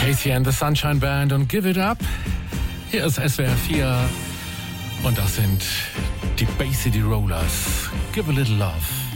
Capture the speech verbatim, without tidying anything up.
Casey and the Sunshine Band und Give It Up. Hier ist S W R vier und das sind die Bay City Rollers. Give a Little Love.